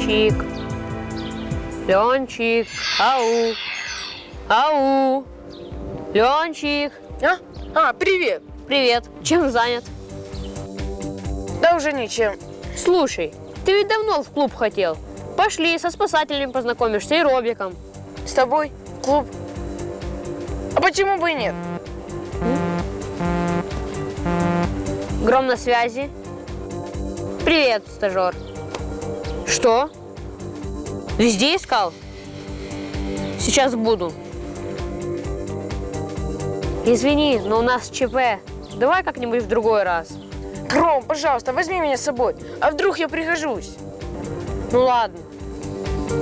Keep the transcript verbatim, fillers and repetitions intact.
Ленчик. Ленчик. Ау. Ау. Ленчик. А? А, привет. Привет. Чем занят? Да уже ничем. Слушай, ты ведь давно в клуб хотел. Пошли, со спасателями познакомишься и Робиком. С тобой? В клуб? А почему бы и нет? Гром на связи. Привет, стажер. Что? Везде искал? Сейчас буду. Извини, но у нас ЧП. Давай как-нибудь в другой раз. Гром, пожалуйста, возьми меня с собой. А вдруг я пригожусь? Ну ладно.